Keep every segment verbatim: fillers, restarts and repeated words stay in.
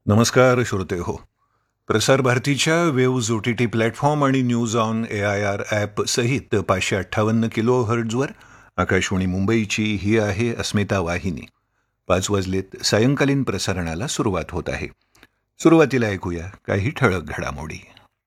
नमस्कार श्रोते हो. प्रसार भारतीच्या waves O T T platform आणि news on A I R app सहित पाचशे अठ्ठावन्न किलो हर्ट्झवर आकाशवाणी मुंबईची ही आहे अस्मिता वाहिनी. पाच वाजलेत. सायंकालीन प्रसारणाला सुरुवात होत आहे. सुरुवातीला ऐकूया काही ठळक घडामोडी.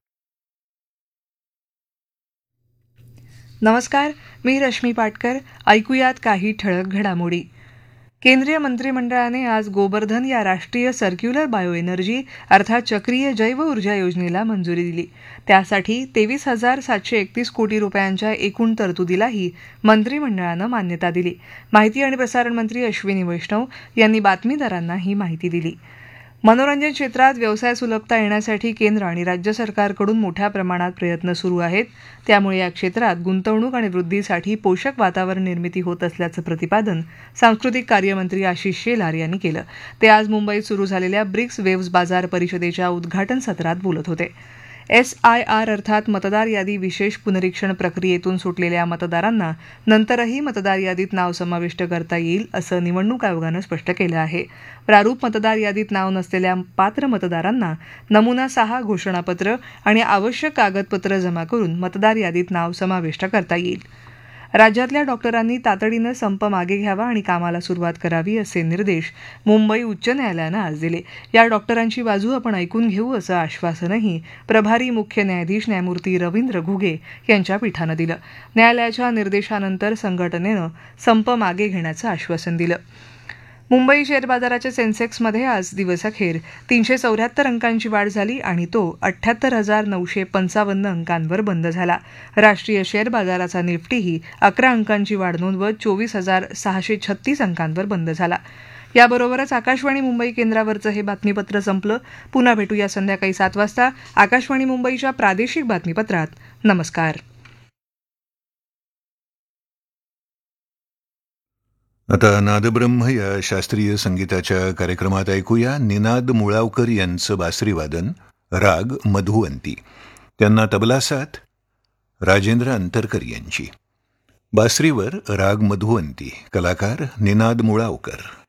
नमस्कार, मी रश्मी पाटकर. ऐकूयात काही ठळक घडामोडी. केंद्रीय मंत्रिमंडळाने आज गोबर्धन या राष्ट्रीय सर्क्युलर बायो एनर्जी अर्थात चक्रीय जैव ऊर्जा योजनेला मंजुरी दिली. त्यासाठी तेवीस हजार सातशे एकतीस कोटी रुपयांच्या एकूण तरतुदीलाही मंत्रिमंडळानं मान्यता दिली. माहिती आणि प्रसारण मंत्री अश्विनी वैष्णव यांनी बातमीदारांना ही माहिती दिली. मनोरंजन क्षेत्रात व्यवसाय सुलभता येण्यासाठी केंद्र आणि राज्य सरकारकडून मोठ्या प्रमाणात प्रयत्न सुरू आहेत. त्यामुळे या क्षेत्रात गुंतवणूक आणि वृद्धीसाठी पोषक वातावरण निर्मिती होत असल्याचं प्रतिपादन सांस्कृतिक कार्यमंत्री आशिष शेलार यांनी केलं. ते आज मुंबईत सुरू झालेल्या ब्रिक्स वेव्ज बाजार परिषदेच्या उद्घाटन सत्रात बोलत होते. एस आय आर अर्थात मतदार यादी विशेष पुनरीक्षण प्रक्रियेतून सुटलेल्या मतदारांना नंतरही मतदार यादीत नाव समाविष्ट करता येईल असं निवडणूक आयोगानं स्पष्ट केलं आहे. प्रारूप मतदार यादीत नाव नसलेल्या पात्र मतदारांना नमुना सहा घोषणापत्र आणि आवश्यक कागदपत्र जमा करून मतदार यादीत नाव समाविष्ट करता येईल. राज्यातल्या डॉक्टरांनी तातडीनं संप मागे घ्यावा आणि कामाला सुरुवात करावी असे निर्देश मुंबई उच्च न्यायालयानं आज दिले. या डॉक्टरांची बाजू आपण ऐकून घेऊ असं आश्वासनही प्रभारी मुख्य न्यायाधीश न्यायमूर्ती रवींद्र घुगे यांच्या पीठानं दिलं. न्यायालयाच्या निर्देशानंतर संघटनेनं संप मागे घेण्याचं आश्वासन दिलं. मुंबई शेअर बाजाराच्या सेन्सेक्समध्ये आज दिवसअखेर तीनशे चौऱ्याहत्तर अंकांची वाढ झाली आणि तो अठ्ठ्याहत्तर हजार नऊशे पंचावन्न अंकांवर बंद झाला. राष्ट्रीय शेअर बाजाराचा निफ्टीही अकरा अंकांची वाढ नोंदवत चोवीस हजार सहाशे छत्तीस अंकांवर बंद झाला. याबरोबरच आकाशवाणी मुंबई केंद्रावरचं हे बातमीपत्र संपलं. पुन्हा भेटूया संध्याकाळी सात वाजता आकाशवाणी मुंबईच्या प्रादेशिक बातमीपत्रात. नमस्कार. आता नादब्रह्म या शास्त्रीय संगीताच्या कार्यक्रमात ऐकूया निनाद मुळावकर यांचं बासरीवादन, राग मधुवंती. त्यांना तबला साथ राजेंद्र अंतरकर यांची. बासरीवर राग मधुवंती, कलाकार निनाद मुळावकर.